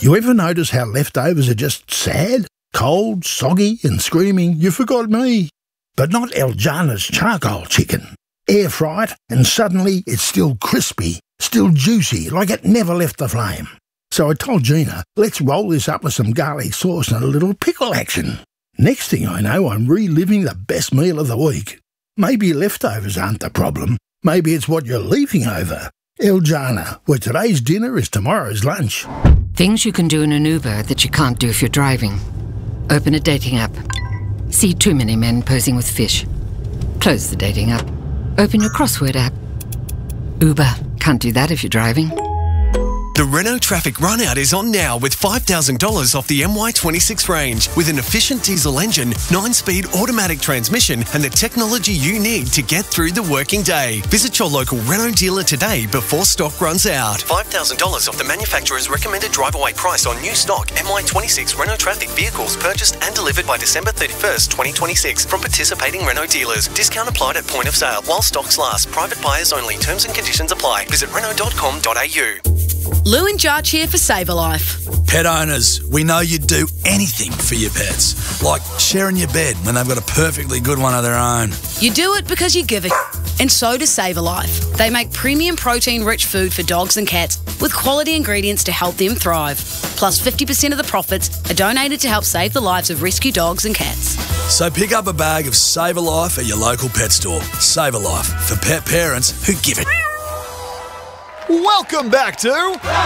You ever notice how leftovers are just sad, cold, soggy and screaming, "You forgot me"? But not Eljana's charcoal chicken. Air fry it and suddenly it's still crispy, still juicy, like it never left the flame. So I told Gina, let's roll this up with some garlic sauce and a little pickle action. Next thing I know, I'm reliving the best meal of the week. Maybe leftovers aren't the problem. Maybe it's what you're leaving over. Eljana, where today's dinner is tomorrow's lunch. Things you can do in an Uber that you can't do if you're driving. Open a dating app. See too many men posing with fish. Close the dating app. Open your crossword app. Uber can't do that if you're driving. The Renault Traffic Runout is on now with $5,000 off the MY26 range with an efficient diesel engine, 9-speed automatic transmission and the technology you need to get through the working day. Visit your local Renault dealer today before stock runs out. $5,000 off the manufacturer's recommended drive-away price on new stock MY26 Renault Traffic vehicles purchased and delivered by December 31st, 2026 from participating Renault dealers. Discount applied at point of sale while stocks last. Private buyers only. Terms and conditions apply. Visit Renault.com.au. Lou and Jarch here for Save a Life. Pet owners, we know you'd do anything for your pets, like sharing your bed when they've got a perfectly good one of their own. You do it because you give a and so does Save a Life. They make premium protein-rich food for dogs and cats with quality ingredients to help them thrive. Plus 50% of the profits are donated to help save the lives of rescue dogs and cats. So pick up a bag of Save a Life at your local pet store. Save a Life, for pet parents who give it. Welcome back to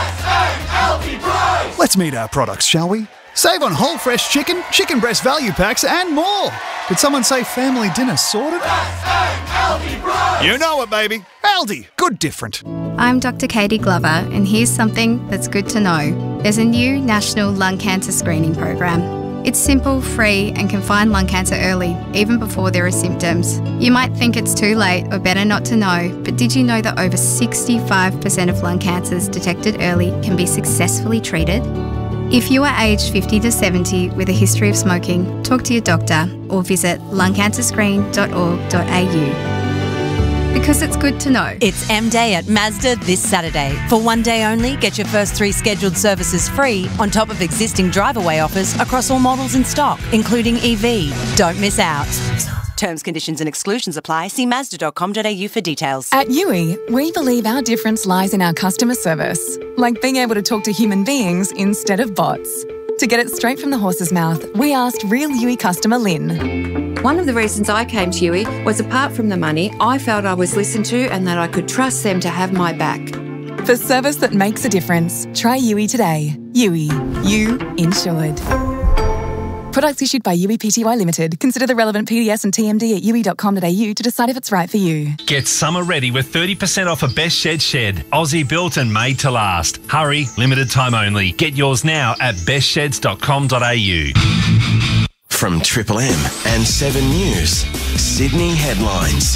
Let's meet our products, shall we? Save on whole fresh chicken, chicken breast value packs and more. Did someone say family dinner sorted? You know it, baby. Aldi, good different. I'm Dr. Katie Glover, and here's something that's good to know. There's a new national lung cancer screening program. It's simple, free, and can find lung cancer early, even before there are symptoms. You might think it's too late or better not to know, but did you know that over 65% of lung cancers detected early can be successfully treated? If you are aged 50 to 70 with a history of smoking, talk to your doctor or visit lungcancerscreen.org.au. Because it's good to know. It's M-Day at Mazda this Saturday. For one day only, get your first 3 scheduled services free on top of existing drive-away offers across all models in stock, including EV. Don't miss out. Terms, conditions and exclusions apply. See Mazda.com.au for details. At Yui, we believe our difference lies in our customer service, like being able to talk to human beings instead of bots. To get it straight from the horse's mouth, we asked real Yui customer Lynn. One of the reasons I came to Yui was, apart from the money, I felt I was listened to and that I could trust them to have my back. For service that makes a difference, try Yui today. Yui, you insured. Products issued by Yui Pty Limited. Consider the relevant PDS and TMD at yui.com.au to decide if it's right for you. Get summer ready with 30% off a Best Shed. Aussie built and made to last. Hurry, limited time only. Get yours now at bestsheds.com.au. From Triple M and 7 News, Sydney headlines.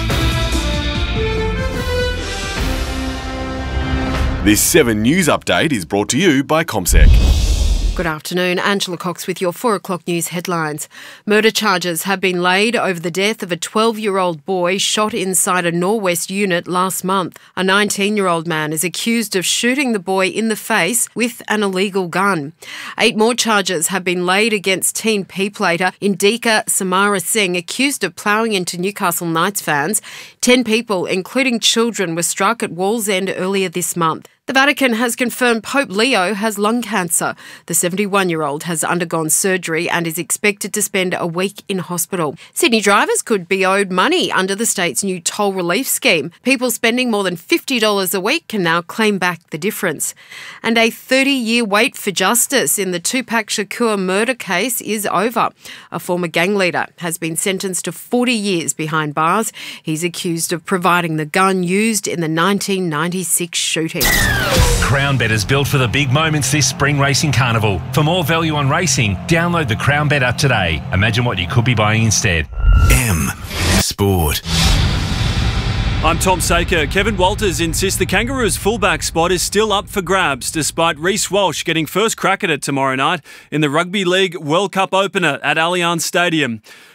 This 7 News update is brought to you by ComSec. Good afternoon. Angela Cox with your 4 o'clock news headlines. Murder charges have been laid over the death of a 12-year-old boy shot inside a Norwest unit last month. A 19-year-old man is accused of shooting the boy in the face with an illegal gun. 8 more charges have been laid against teen P-plater Indika Samara Singh, accused of ploughing into Newcastle Knights fans. 10 people, including children, were struck at Wallsend earlier this month. The Vatican has confirmed Pope Leo has lung cancer. The 71-year-old has undergone surgery and is expected to spend a week in hospital. Sydney drivers could be owed money under the state's new toll relief scheme. People spending more than $50 a week can now claim back the difference. And a 30-year wait for justice in the Tupac Shakur murder case is over. A former gang leader has been sentenced to 40 years behind bars. He's accused of providing the gun used in the 1996 shooting. Crown Bet is built for the big moments this spring racing carnival. For more value on racing, download the Crown Bet app today. Imagine what you could be buying instead. M Sport. I'm Tom Saker. Kevin Walters insists the Kangaroos fullback spot is still up for grabs despite Reece Walsh getting first crack at it tomorrow night in the Rugby League World Cup opener at Allianz Stadium.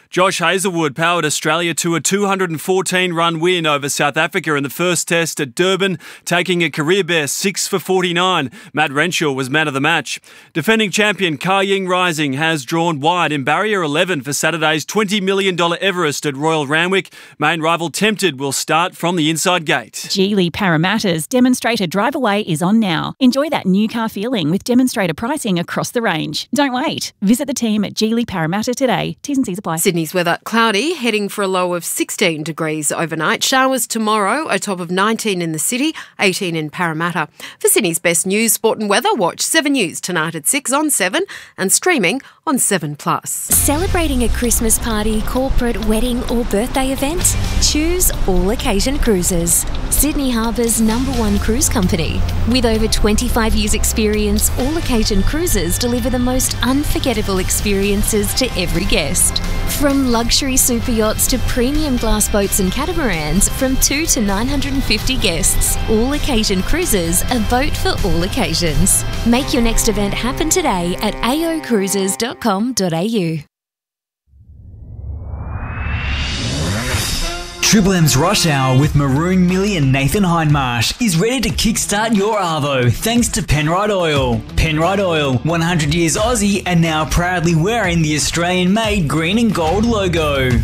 Josh Hazlewood powered Australia to a 214-run win over South Africa in the first test at Durban, taking a career-best 6 for 49. Matt Renshaw was man of the match. Defending champion Ka Ying Rising has drawn wide in barrier 11 for Saturday's $20 million Everest at Royal Randwick. Main rival Tempted will start from the inside gate. Geely Parramatta's Demonstrator Drive Away is on now. Enjoy that new car feeling with demonstrator pricing across the range. Don't wait. Visit the team at Geely Parramatta today. T's and C's apply. Sydney's weather cloudy, heading for a low of 16 degrees overnight. Showers tomorrow, a top of 19 in the city, 18 in Parramatta. For Sydney's best news, sport and weather, watch 7 News tonight at 6 on 7 and streaming on 7+. Celebrating a Christmas party, corporate, wedding or birthday event? Choose All Occasion Cruises, Sydney Harbour's #1 cruise company. With over 25 years' experience, All Occasion Cruises deliver the most unforgettable experiences to every guest. From luxury super yachts to premium glass boats and catamarans, from 2 to 950 guests, All Occasion Cruises, a boat for all occasions. Make your next event happen today at aocruises.com.au. Triple M's Rush Hour with Maroon, Millie and Nathan Hindmarsh is ready to kickstart your arvo thanks to Penrite Oil. Penrite Oil, 100 years Aussie and now proudly wearing the Australian-made green and gold logo. In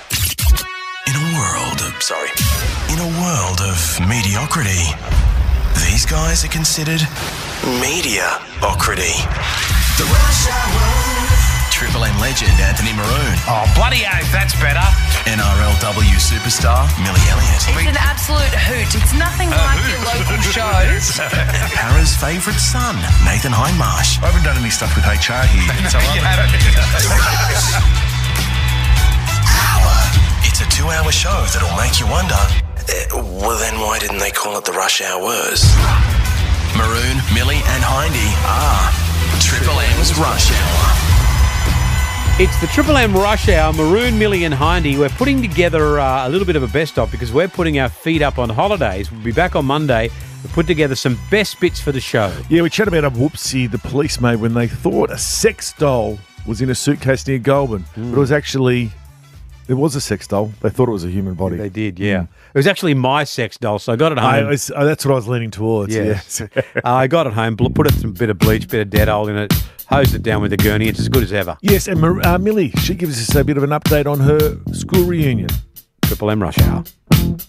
a world of mediocrity, these guys are considered media-ocrity. The Rush Hour. Triple M legend Anthony Maroon. Oh, bloody oath, that's better. NRLW superstar Millie Elliott. It's an absolute hoot. It's nothing like your local shows. Para's favourite son, Nathan Hindmarsh. I haven't done any stuff with HR here. So It's a 2-hour show that'll make you wonder, well then why didn't they call it the Rush Hours? Maroon, Millie and Hindy are Triple M's Rush Hour. It's the Triple M Rush Hour, Maroon, Millie and Hindy. We're putting together a little bit of a best-of because we're putting our feet up on holidays. We'll be back on Monday to put together some best bits for the show. Yeah, we chat about a whoopsie the police made when they thought a sex doll was in a suitcase near Goulburn. But it was actually... It was a sex doll. They thought it was a human body. They did, yeah. It was actually my sex doll, so I got it home. That's what I was leaning towards, yes. I got it home, put some bit of bleach, bit of Dettol in it, hosed it down with a gurney. It's as good as ever. Yes, and Millie, she gives us a bit of an update on her school reunion. Triple M Rush Hour.